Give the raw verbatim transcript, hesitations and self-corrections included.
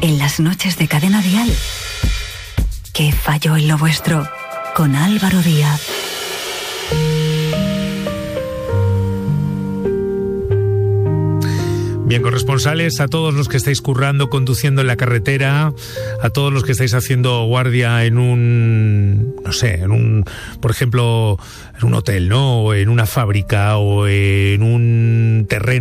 en las noches de Cadena Dial. ¿Qué falló en lo vuestro? Con Álvaro Díaz. Bien, corresponsales, a todos los que estáis currando, conduciendo en la carretera, a todos los que estáis haciendo guardia en un, no sé, en un, por ejemplo, en un hotel, ¿no? O en una fábrica o en un terreno.